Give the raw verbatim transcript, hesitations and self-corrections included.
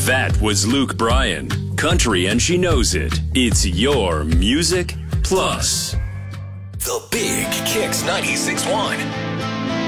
That was Luke Bryan. Country and she knows it. It's your Music Plus. The Big Kicks ninety-six point one.